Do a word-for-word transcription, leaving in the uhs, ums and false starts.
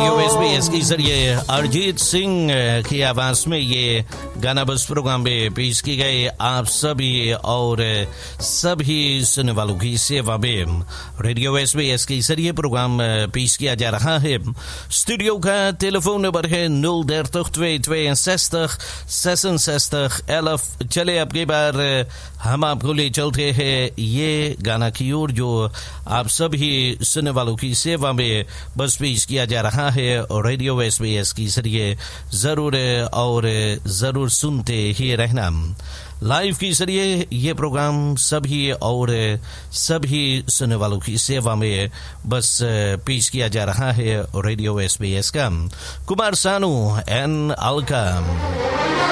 Radio SBS के जरिए अरिजीत सिंह की आवाज में ये गाना बस प्रोग्राम में पेश की गए आप सभी और सभी सुनने वालों की सेवा में रेडियो एसबीएस के जरिए प्रोग्राम पेश किया जा रहा है। स्टूडियो का टेलीफोन नंबर है nul dertig twee tweeënzestig zesenzestig elf। चले अब की बार हम आपको ले चलते हैं ये गाना की ओर जो आप सभी सुनने वालों की सेवा में बस पेश किया जा रहा है और रेडियो एसबीएस के जरिए जरूर और जरूर सुनते ही रहना। लाइव के जरिए ये प्रोग्राम सभी और सभी सुनने वालों की सेवा में बस पेश किया जा रहा है रेडियो एसबीएस का। कुमार सानू एंड अलका।